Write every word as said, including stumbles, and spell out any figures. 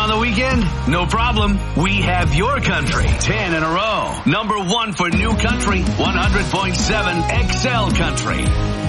on the weekend? No problem. We have your country. Ten in a row. Number one for new country. one hundred point seven X L Country.